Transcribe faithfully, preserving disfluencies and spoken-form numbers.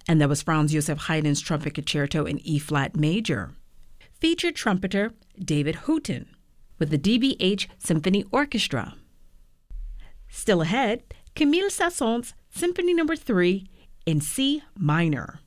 And that was Franz Joseph Haydn's Trumpet Concerto in E-flat major. Featured trumpeter David Houghton with the D B H Symphony Orchestra. Still ahead, Camille Saint-Saëns Symphony Number three in C minor.